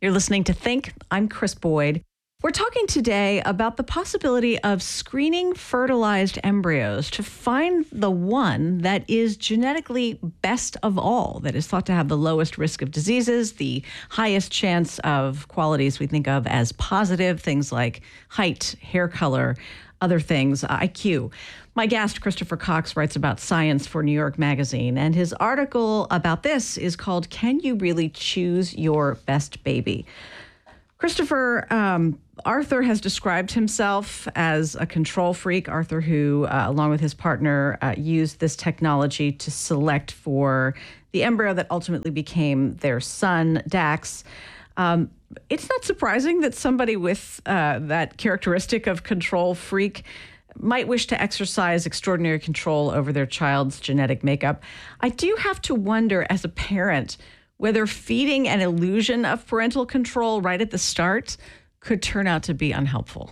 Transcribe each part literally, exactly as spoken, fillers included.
You're listening to Think. I'm Chris Boyd. We're talking today about the possibility of screening fertilized embryos to find the one that is genetically best of all, that is thought to have the lowest risk of diseases, the highest chance of qualities we think of as positive, things like height, hair color, other things, I Q. My guest, Christopher Cox, writes about science for New York Magazine, and his article about this is called Can You Really Choose Your Best Baby? Christopher, um, Arthur has described himself as a control freak. Arthur, who, uh, along with his partner, uh, used this technology to select for the embryo that ultimately became their son, Dax. Um, it's not surprising that somebody with uh, that characteristic of control freak might wish to exercise extraordinary control over their child's genetic makeup. I do have to wonder, as a parent, whether feeding an illusion of parental control right at the start could turn out to be unhelpful.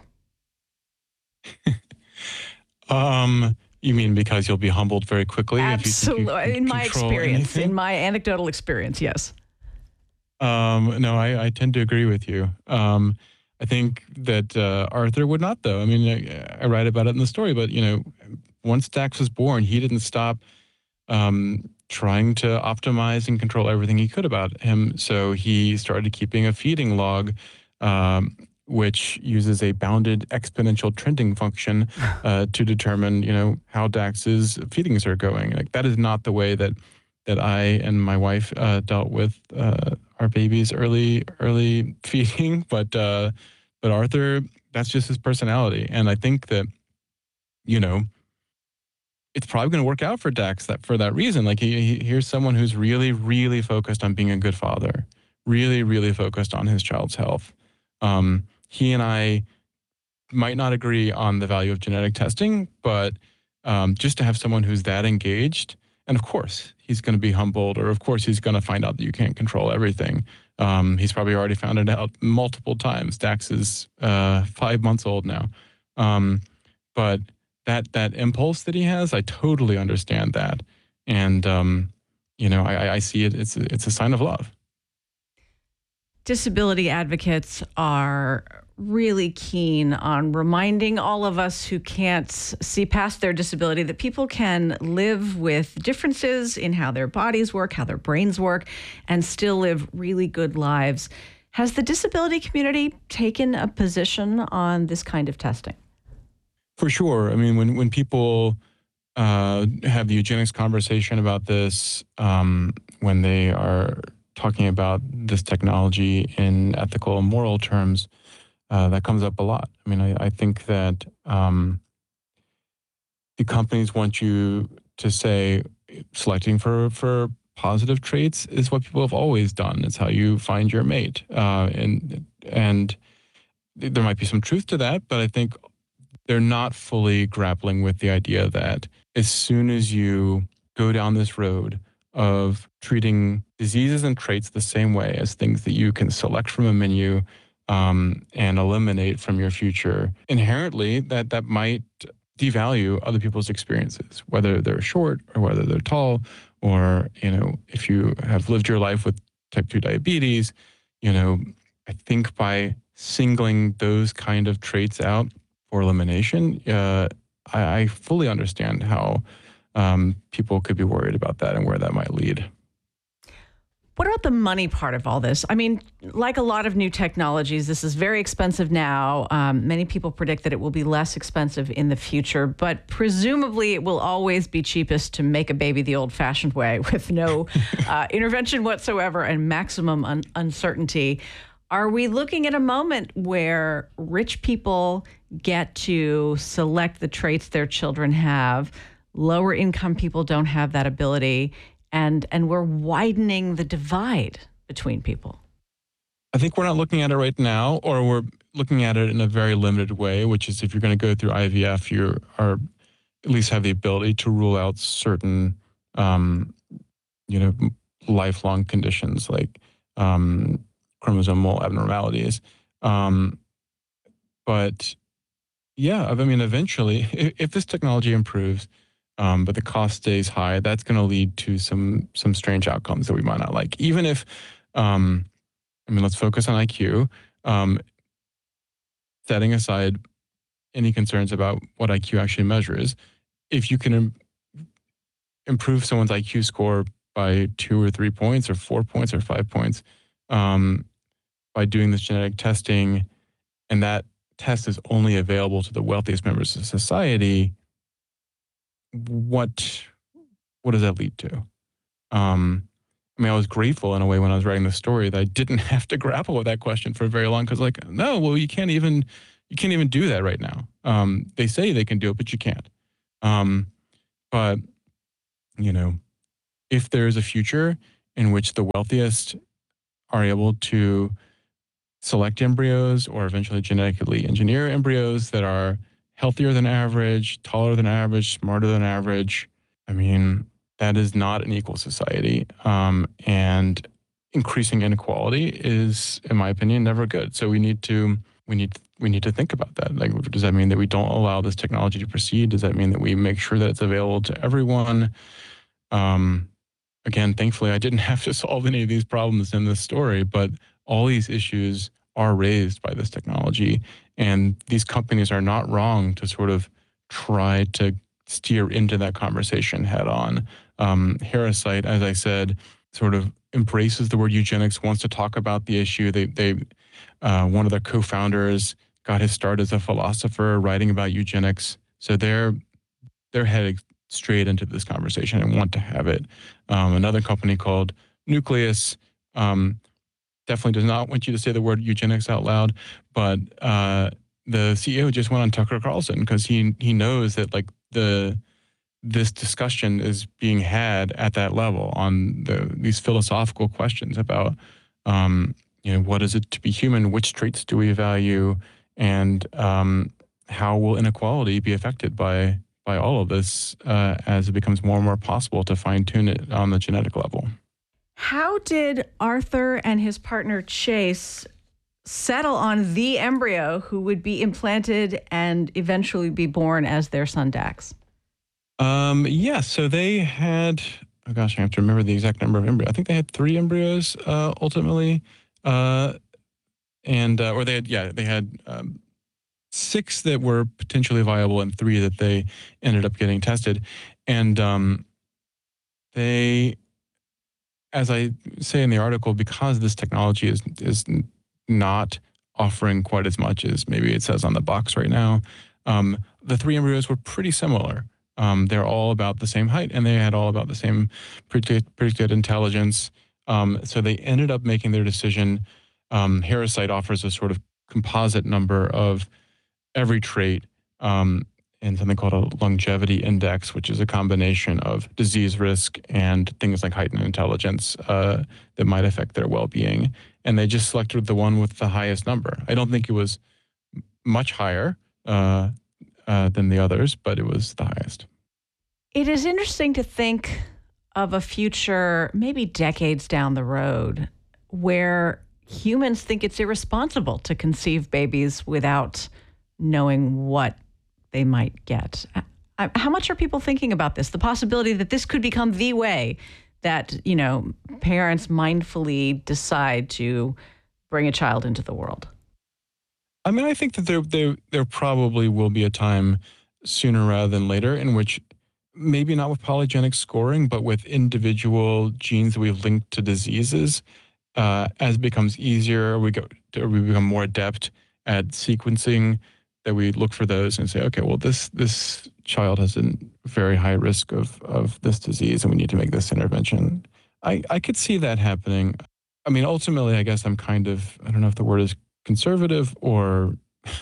um, you mean because you'll be humbled very quickly? Absolutely. If you think you in my experience, anything? in my anecdotal experience, yes. Um, no, I, I tend to agree with you. Um, I think that uh, Arthur would not, though. I mean, I, I write about it in the story, but, you know, once Dax was born, he didn't stop um, trying to optimize and control everything he could about him. So he started keeping a feeding log, um, which uses a bounded exponential trending function uh, to determine, you know, how Dax's feedings are going. Like, that is not the way that that I and my wife uh, dealt with uh, our baby's early early feeding, but uh, but Arthur, that's just his personality, and I think that, you know, it's probably going to work out for Dax that for that reason. Like he, he here's someone who's really really focused on being a good father, really really focused on his child's health. Um, he and I might not agree on the value of genetic testing, but um, just to have someone who's that engaged. And of course, he's going to be humbled, or of course, he's going to find out that you can't control everything. Um, he's probably already found it out multiple times. Dax is uh, five months old now. Um, but that that impulse that he has, I totally understand that. And, um, you know, I, I see it. It's, it's a sign of love. Disability advocates are really keen on reminding all of us who can't see past their disability that people can live with differences in how their bodies work, how their brains work, and still live really good lives. Has the disability community taken a position on this kind of testing? For sure. I mean, when, when people uh, have the eugenics conversation about this, um, when they are talking about this technology in ethical and moral terms, Uh, that comes up a lot. I mean, I, I think that um, the companies want you to say selecting for, for positive traits is what people have always done. It's how you find your mate. Uh, and and there might be some truth to that, but I think they're not fully grappling with the idea that as soon as you go down this road of treating diseases and traits the same way as things that you can select from a menu Um, and eliminate from your future, inherently that that might devalue other people's experiences, whether they're short or whether they're tall, or, you know, if you have lived your life with type two diabetes. You know, I think by singling those kind of traits out for elimination, uh, I, I fully understand how um, people could be worried about that and where that might lead. What about the money part of all this? I mean, like a lot of new technologies, this is very expensive now. Um, many people predict that it will be less expensive in the future, but presumably it will always be cheapest to make a baby the old-fashioned way with no uh, intervention whatsoever and maximum un- uncertainty. Are we looking at a moment where rich people get to select the traits their children have, lower income people don't have that ability, And and we're widening the divide between people? I think we're not looking at it right now, or we're looking at it in a very limited way, which is if you're going to go through I V F, you are at least have the ability to rule out certain, um, you know, lifelong conditions like um, chromosomal abnormalities. Um, but yeah, I mean, eventually, if, if this technology improves, um, but the cost stays high, that's going to lead to some some strange outcomes that we might not like. Even if, um, I mean, let's focus on I Q, um, setting aside any concerns about what I Q actually measures. If you can im- improve someone's I Q score by two or three points or four points or five points um, by doing this genetic testing, and that test is only available to the wealthiest members of society, what what does that lead to? Um, I mean, I was grateful in a way when I was writing the story that I didn't have to grapple with that question for very long because, like, no, well, you can't even you can't even do that right now. Um, they say they can do it, but you can't. Um, but you know, if there is a future in which the wealthiest are able to select embryos or eventually genetically engineer embryos that are healthier than average, taller than average, smarter than average, I mean, that is not an equal society. Um, and increasing inequality is, in my opinion, never good. So we need to we need we need to think about that. Like, does that mean that we don't allow this technology to proceed? Does that mean that we make sure that it's available to everyone? Um, again, thankfully, I didn't have to solve any of these problems in this story, but all these issues are raised by this technology. And these companies are not wrong to sort of try to steer into that conversation head on. Um, Harrisite, as I said, sort of embraces the word eugenics, wants to talk about the issue. They, they, uh, one of the co-founders got his start as a philosopher writing about eugenics. So they're they're headed straight into this conversation and want to have it. Um, another company called Nucleus um, definitely does not want you to say the word eugenics out loud, but uh, the C E O just went on Tucker Carlson because he he knows that like the this discussion is being had at that level on the these philosophical questions about um, you know, what is it to be human, which traits do we value, and um, how will inequality be affected by by all of this uh, as it becomes more and more possible to fine tune it on the genetic level. How did Arthur and his partner Chase settle on the embryo who would be implanted and eventually be born as their son Dax? Um, yeah, so they had, oh gosh, I have to remember the exact number of embryos. I think they had three embryos uh, ultimately. Uh, and, uh, or they had, yeah, they had um, six that were potentially viable and three that they ended up getting tested. And um, they, as I say in the article, because this technology is is not offering quite as much as maybe it says on the box right now, um, the three embryos were pretty similar. Um, they're all about the same height, and they had all about the same predicted, predicted intelligence. Um, so they ended up making their decision. Um, Harrisite offers a sort of composite number of every trait um, in something called a longevity index, which is a combination of disease risk and things like height and intelligence uh, that might affect their well-being. And they just selected the one with the highest number. I don't think it was much higher uh, uh, than the others, but it was the highest. It is interesting to think of a future, maybe decades down the road, where humans think it's irresponsible to conceive babies without knowing what they might get. How much are people thinking about this? The possibility that this could become the way that, you know, parents mindfully decide to bring a child into the world. I mean, I think that there, there, there probably will be a time sooner rather than later in which maybe not with polygenic scoring, but with individual genes that we've linked to diseases, uh, as it becomes easier, we go, or we become more adept at sequencing, that we look for those and say, okay, well, this this child has a very high risk of of this disease, and we need to make this intervention. I, I could see that happening. I mean, ultimately, I guess I'm kind of, I don't know if the word is conservative or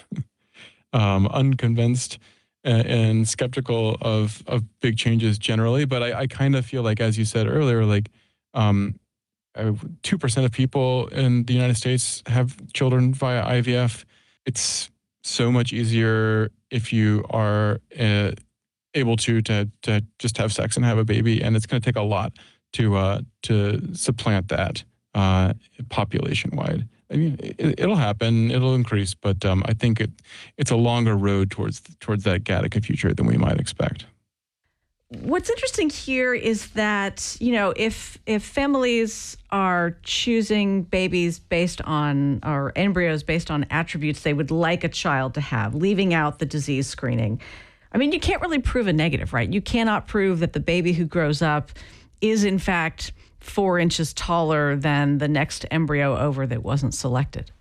um, unconvinced and, and skeptical of, of big changes generally. But I, I kind of feel like, as you said earlier, like um, two percent of people in the United States have children via I V F. It's so much easier if you are uh, able to, to to just have sex and have a baby, and it's going to take a lot to uh, to supplant that uh, population wide. I mean, it, it'll happen, it'll increase, but um, I think it it's a longer road towards towards that Gattaca future than we might expect. What's interesting here is that, you know, if if families are choosing babies based on, or embryos based on attributes they would like a child to have, leaving out the disease screening, I mean, you can't really prove a negative, right? You cannot prove that the baby who grows up is in fact four inches taller than the next embryo over that wasn't selected.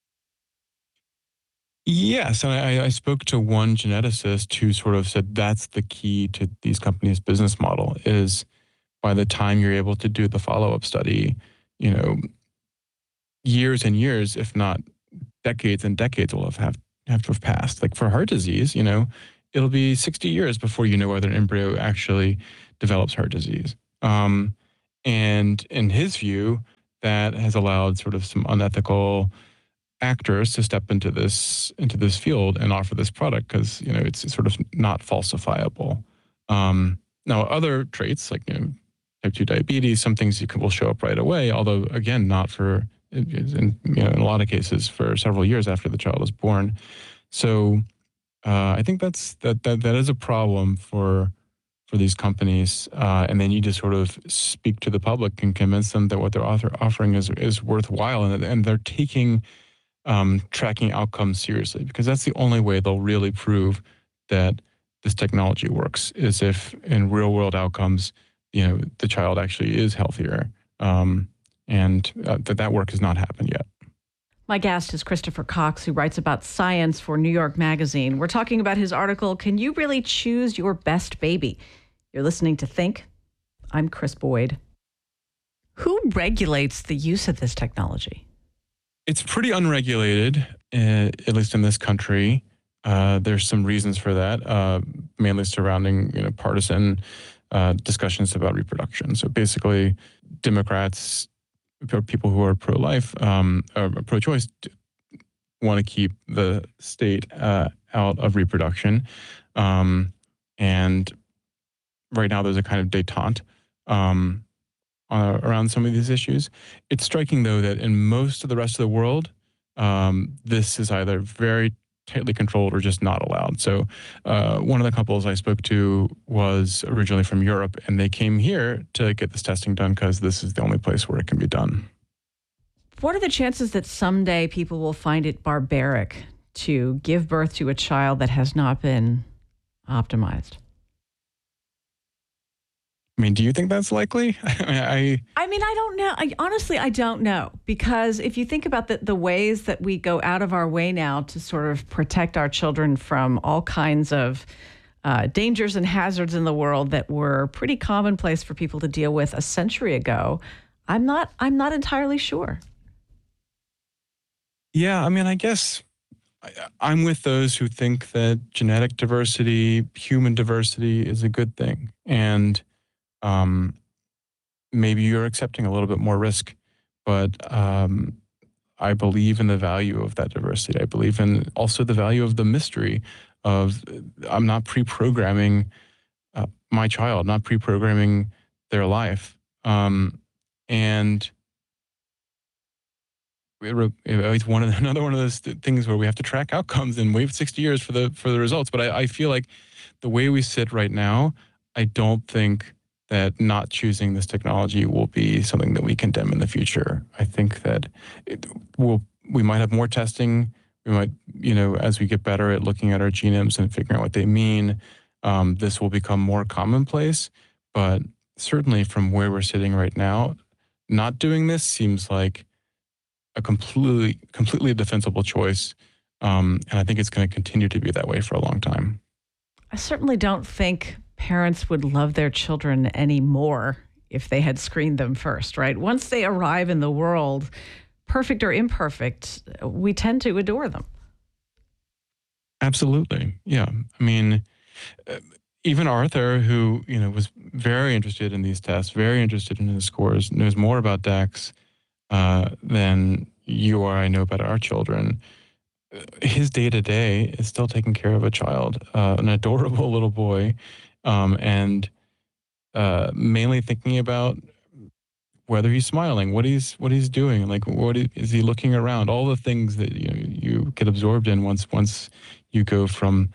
Yes, and I, I spoke to one geneticist who sort of said that's the key to these companies' business model is by the time you're able to do the follow-up study, you know, years and years, if not decades and decades will have, have, have to have passed. Like for heart disease, you know, it'll be sixty years before you know whether an embryo actually develops heart disease. Um, and in his view, that has allowed sort of some unethical actors to step into this into this field and offer this product because you know it's sort of not falsifiable. Um, now, other traits like you know type two diabetes, some things you can will show up right away. Although again, not for in you know in a lot of cases for several years after the child is born. So uh, I think that's that that that is a problem for for these companies, uh, and they need to sort of speak to the public and convince them that what they're author, offering is is worthwhile, and and they're taking um, tracking outcomes seriously, because that's the only way they'll really prove that this technology works, is if in real world outcomes, you know, the child actually is healthier. Um, and uh, that that work has not happened yet. My guest is Christopher Cox, who writes about science for New York Magazine. We're talking about his article, Can You Really Choose Your Best Baby? You're listening to Think. I'm Kris Boyd. Who regulates the use of this technology? It's pretty unregulated, uh, at least in this country. Uh, there's some reasons for that, uh, mainly surrounding you know partisan uh, discussions about reproduction. So basically, Democrats, or people who are pro-life, um, or pro-choice, want to keep the state uh, out of reproduction. Um, and right now, there's a kind of détente um, uh, around some of these issues. It's striking, though, that in most of the rest of the world, um, this is either very tightly controlled or just not allowed. So uh, one of the couples I spoke to was originally from Europe, and they came here to get this testing done because this is the only place where it can be done. What are the chances that someday people will find it barbaric to give birth to a child that has not been optimized? I mean, do you think that's likely? I I mean, I don't know. I, honestly, I don't know. Because if you think about the, the ways that we go out of our way now to sort of protect our children from all kinds of uh, dangers and hazards in the world that were pretty commonplace for people to deal with a century ago, I'm not, I'm not entirely sure. Yeah, I mean, I guess I, I'm with those who think that genetic diversity, human diversity is a good thing. And Um, maybe you're accepting a little bit more risk, but um, I believe in the value of that diversity. I believe in also the value of the mystery of I'm not pre-programming uh, my child, not pre-programming their life. Um, and it, it's one of the, another one of those things where we have to track outcomes and wait sixty years for the for the results. But I, I feel like the way we sit right now, I don't think that not choosing this technology will be something that we condemn in the future. I think that it will, we might have more testing. We might, you know, as we get better at looking at our genomes and figuring out what they mean, um, this will become more commonplace. But certainly from where we're sitting right now, not doing this seems like a completely, completely defensible choice. Um, and I think it's going to continue to be that way for a long time. I certainly don't think parents would love their children any more if they had screened them first, right? Once they arrive in the world, perfect or imperfect, we tend to adore them. Absolutely. Yeah. I mean, uh, even Arthur, who, you know, was very interested in these tests, very interested in his scores, knows more about DAX uh, than you or I know about our children. His day-to-day is still taking care of a child, uh, an adorable little boy, um, and uh, mainly thinking about whether he's smiling, what he's what he's doing, like what is, is he looking around, all the things that you know you get absorbed in once once you go from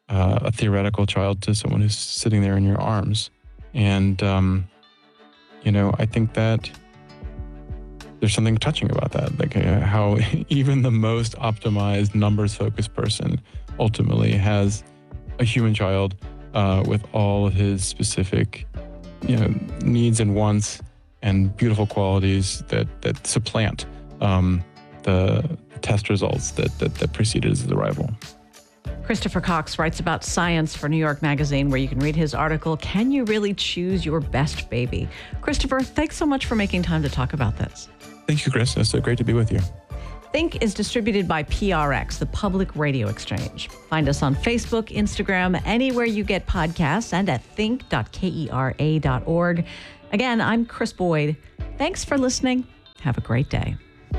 uh, a theoretical child to someone who's sitting there in your arms. And, um, you know, I think that there's something touching about that, like uh, how even the most optimized, numbers-focused person ultimately has a human child uh, with all of his specific, you know, needs and wants and beautiful qualities that that supplant um, the test results that, that that preceded his arrival. Christopher Cox writes about science for New York Magazine, where you can read his article, Can You Really Choose Your Best Baby? Christopher, thanks so much for making time to talk about this. Thank you, Chris. It's so great to be with you. Think is distributed by P R X, the Public Radio Exchange. Find us on Facebook, Instagram, anywhere you get podcasts, and at think dot kera dot org. Again, I'm Chris Boyd. Thanks for listening. Have a great day.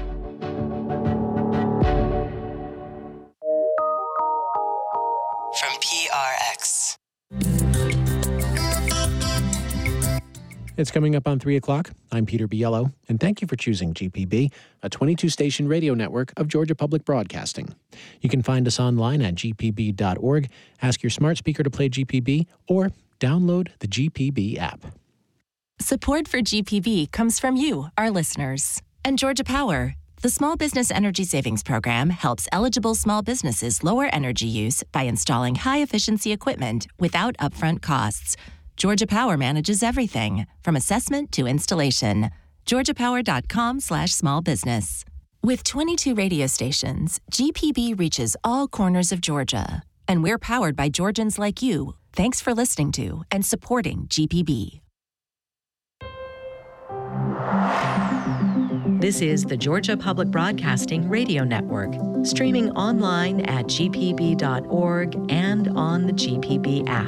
From P R X. It's coming up on three o'clock. I'm Peter Biello, and thank you for choosing G P B, a twenty-two station radio network of Georgia Public Broadcasting. You can find us online at g p b dot org, ask your smart speaker to play G P B, or download the G P B app. Support for G P B comes from you, our listeners. And Georgia Power. The Small Business Energy Savings Program helps eligible small businesses lower energy use by installing high-efficiency equipment without upfront costs. Georgia Power manages everything, from assessment to installation. georgia power dot com slash small business. With twenty-two radio stations, G P B reaches all corners of Georgia. And we're powered by Georgians like you. Thanks for listening to and supporting G P B. This is the Georgia Public Broadcasting Radio Network, streaming online at g p b dot org and on the G P B app.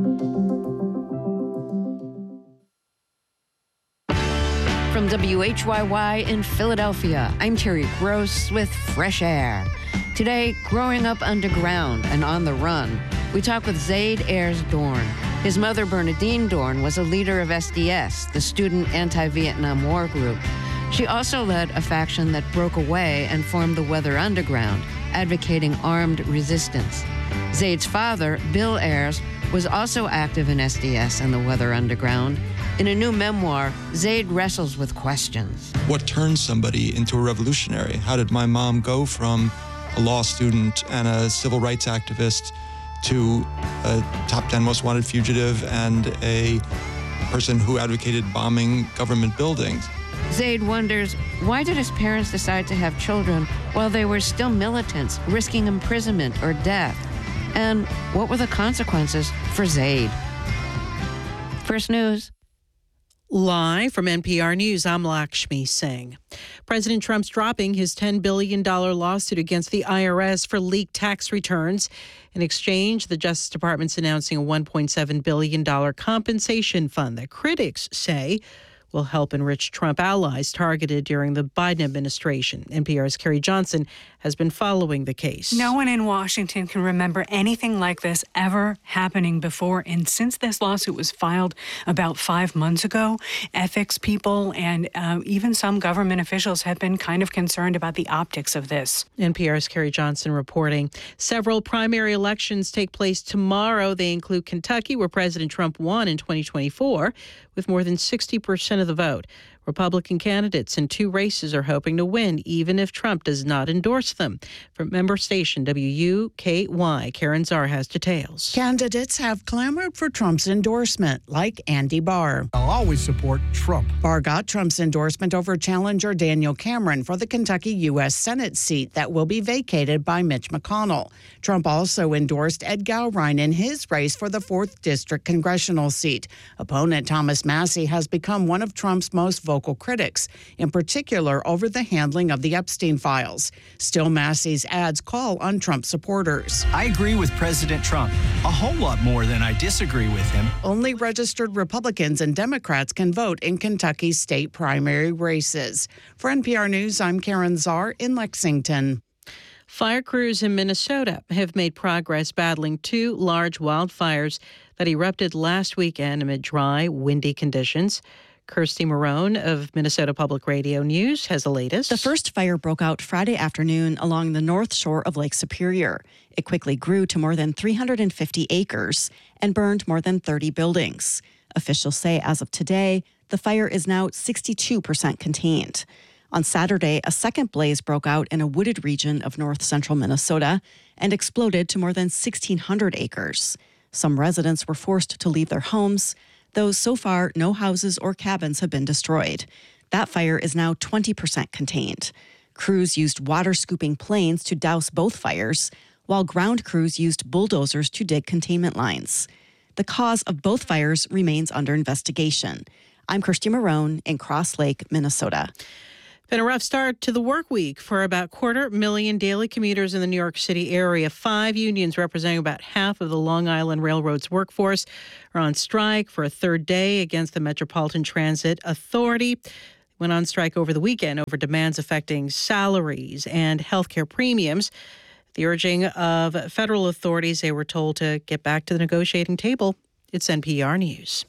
From W H Y Y in Philadelphia, I'm Terry Gross with Fresh Air. Today, growing up underground and on the run, we talk with Zaid Ayers Dorn. His mother, Bernadine Dorn, was a leader of S D S, the Student Anti-Vietnam War Group. She also led a faction that broke away and formed the Weather Underground, advocating armed resistance. Zaid's father, Bill Ayers, was also active in S D S and the Weather Underground. In a new memoir, Zaid wrestles with questions. What turned somebody into a revolutionary? How did my mom go from a law student and a civil rights activist to a top ten most wanted fugitive and a person who advocated bombing government buildings? Zaid wonders, why did his parents decide to have children while they were still militants, risking imprisonment or death? And what were the consequences for Zaid? First News. Live from N P R News, I'm Lakshmi Singh. President Trump's dropping his ten billion dollars lawsuit against the I R S for leaked tax returns. In exchange, the Justice Department's announcing a one point seven billion dollars compensation fund that critics say will help enrich Trump allies targeted during the Biden administration. N P R's Carrie Johnson has been following the case. No one in Washington can remember anything like this ever happening before. And since this lawsuit was filed about five months ago, ethics people and uh, even some government officials have been kind of concerned about the optics of this. N P R's Carrie Johnson reporting. Several primary elections take place tomorrow. They include Kentucky, where President Trump won in twenty twenty-four with more than sixty percent of the vote. Republican candidates in two races are hoping to win, even if Trump does not endorse them. From member station W U K Y, Karen Czar has details. Candidates have clamored for Trump's endorsement, like Andy Barr. I'll always support Trump. Barr got Trump's endorsement over challenger Daniel Cameron for the Kentucky U S Senate seat that will be vacated by Mitch McConnell. Trump also endorsed Ed Gowrine in his race for the fourth District congressional seat. Opponent Thomas Massie has become one of Trump's most vocal critics, in particular over the handling of the Epstein files. Still, Massie's ads call on Trump supporters. I agree with President Trump a whole lot more than I disagree with him. Only registered Republicans and Democrats can vote in Kentucky's state primary races. For N P R News, I'm Karen Czar in Lexington. Fire crews in Minnesota have made progress battling two large wildfires that erupted last weekend amid dry, windy conditions. Kirsty Marone of Minnesota Public Radio News has the latest. The first fire broke out Friday afternoon along the north shore of Lake Superior. It quickly grew to more than three hundred fifty acres and burned more than thirty buildings. Officials say as of today, the fire is now sixty-two percent contained. On Saturday, a second blaze broke out in a wooded region of north central Minnesota and exploded to more than sixteen hundred acres. Some residents were forced to leave their homes, though so far no houses or cabins have been destroyed. That fire is now twenty percent contained. Crews used water scooping planes to douse both fires, while ground crews used bulldozers to dig containment lines. The cause of both fires remains under investigation. I'm Kirsty Marone in Cross Lake, Minnesota. Been a rough start to the work week for about quarter million daily commuters in the New York City area. Five unions representing about half of the Long Island Railroad's workforce are on strike for a third day against the Metropolitan Transit Authority. Went on strike over the weekend over demands affecting salaries and health care premiums. The urging of federal authorities, they were told to get back to the negotiating table. It's N P R News.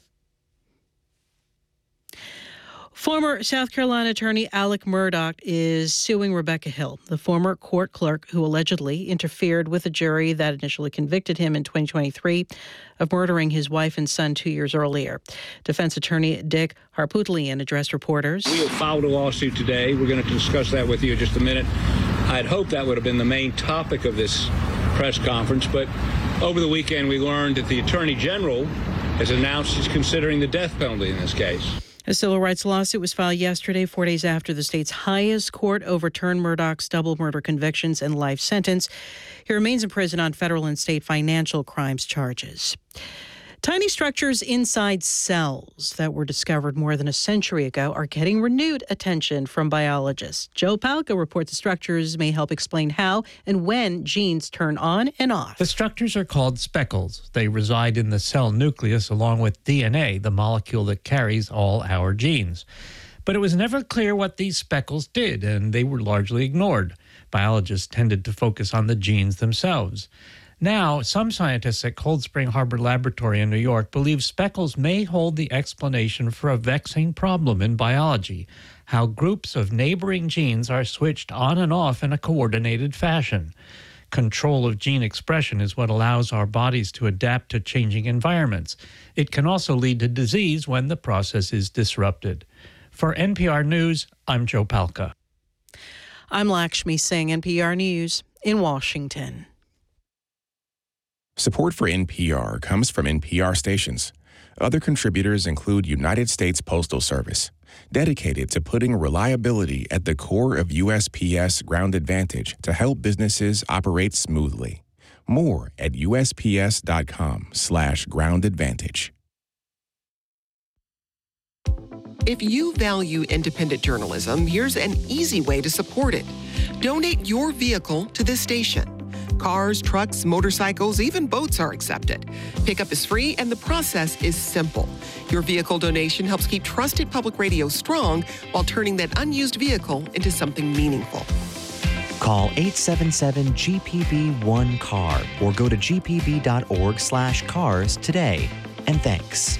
Former South Carolina attorney Alec Murdaugh is suing Rebecca Hill, the former court clerk who allegedly interfered with a jury that initially convicted him in twenty twenty-three of murdering his wife and son two years earlier. Defense attorney Dick Harpootlian addressed reporters. We have filed a lawsuit today. We're going to discuss that with you in just a minute. I'd hoped that would have been the main topic of this press conference, but over the weekend we learned that the Attorney General has announced he's considering the death penalty in this case. A civil rights lawsuit was filed yesterday, four days after the state's highest court overturned Murdaugh's double murder convictions and life sentence. He remains in prison on federal and state financial crimes charges. Tiny structures inside cells that were discovered more than a century ago are getting renewed attention from biologists. Joe Palca reports the structures may help explain how and when genes turn on and off. The structures are called speckles. They reside in the cell nucleus along with D N A, the molecule that carries all our genes. But it was never clear what these speckles did, and they were largely ignored. Biologists tended to focus on the genes themselves. Now, some scientists at Cold Spring Harbor Laboratory in New York believe speckles may hold the explanation for a vexing problem in biology, how groups of neighboring genes are switched on and off in a coordinated fashion. Control of gene expression is what allows our bodies to adapt to changing environments. It can also lead to disease when the process is disrupted. For N P R News, I'm Joe Palca. I'm Lakshmi Singh, N P R News in Washington. Support for N P R comes from N P R stations. Other contributors include United States Postal Service, dedicated to putting reliability at the core of U S P S Ground Advantage to help businesses operate smoothly. More at usps.com slash ground advantage. If you value independent journalism, here's an easy way to support it. Donate your vehicle to this station. Cars, trucks, motorcycles, even boats are accepted. Pickup is free and the process is simple. Your vehicle donation helps keep trusted public radio strong while turning that unused vehicle into something meaningful. Call eight seven seven G P B one C A R or go to g p b dot org slash cars today. And thanks.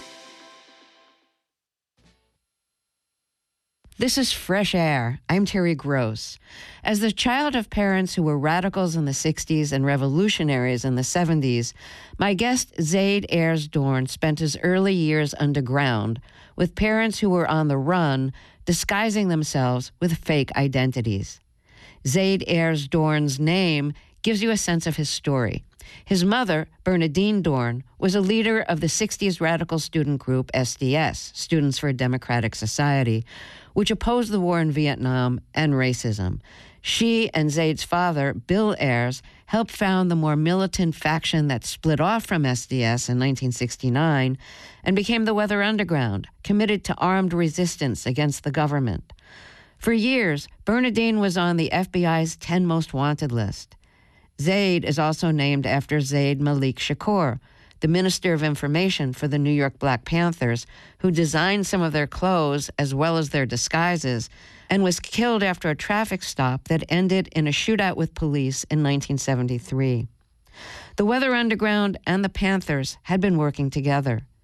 This is Fresh Air. I'm Terry Gross. As the child of parents who were radicals in the sixties and revolutionaries in the seventies, my guest Zaid Ayers Dorn spent his early years underground with parents who were on the run, disguising themselves with fake identities. Zaid Ayers Dorn's name gives you a sense of his story. His mother, Bernadine Dorn, was a leader of the sixties radical student group S D S, Students for a Democratic Society, which opposed the war in Vietnam and racism. She and Zaid's father, Bill Ayers, helped found the more militant faction that split off from S D S in nineteen sixty-nine and became the Weather Underground, committed to armed resistance against the government. For years, Bernadine was on the F B I's ten Most Wanted list. Zaid is also named after Zaid Malik Shakur, the Minister of Information for the New York Black Panthers, who designed some of their clothes as well as their disguises, and was killed after a traffic stop that ended in a shootout with police in nineteen seventy-three. The Weather Underground and the Panthers had been working together.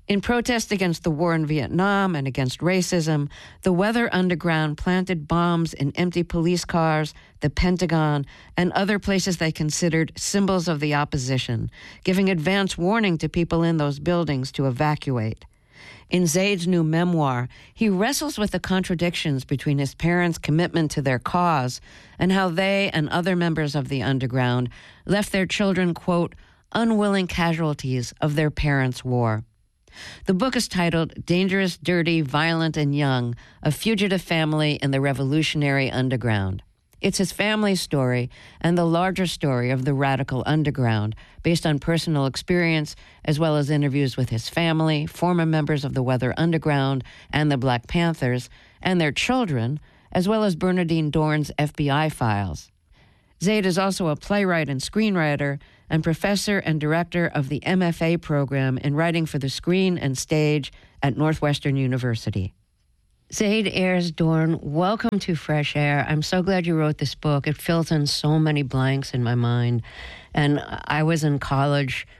In protest against the war in Vietnam and against racism, the Weather Underground planted bombs in empty police cars, the Pentagon, and other places they considered symbols of the opposition, giving advance warning to people in those buildings to evacuate. In Zaid's new memoir, he wrestles with the contradictions between his parents' commitment to their cause and how they and other members of the underground left their children, quote, unwilling casualties of their parents' war. The book is titled Dangerous, Dirty, Violent, and Young, A Fugitive Family in the Revolutionary Underground. It's his family's story and the larger story of the radical underground, based on personal experience, as well as interviews with his family, former members of the Weather Underground and the Black Panthers, and their children, as well as Bernardine Dohrn's F B I files. Zaid is also a playwright and screenwriter and professor and director of the M F A program in writing for the screen and stage at Northwestern University. Zaid Ayers Dohrn, welcome to Fresh Air. I'm so glad you wrote this book. It fills in so many blanks in my mind. And I was in college